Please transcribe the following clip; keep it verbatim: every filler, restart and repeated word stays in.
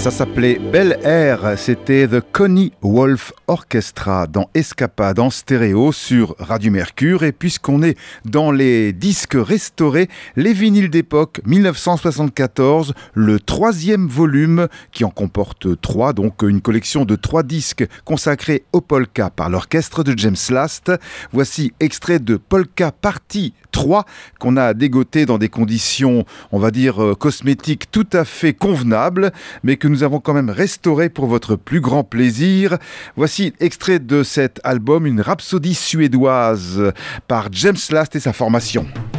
Ça s'appelait Bel Air, c'était The Connie Wolf Orchestra dans Escapade en stéréo sur Radio Mercure. Et puisqu'on est dans les disques restaurés, les vinyles d'époque mille neuf cent soixante-quatorze, le troisième volume qui en comporte trois, donc une collection de trois disques consacrés au polka par l'orchestre de James Last. Voici extrait de Polka Partie trois qu'on a dégoté dans des conditions, on va dire, euh, cosmétiques tout à fait convenables, mais que nous avons quand même restauré pour votre plus grand plaisir. Voici extrait de cet album, une rhapsodie suédoise par James Last et sa formation.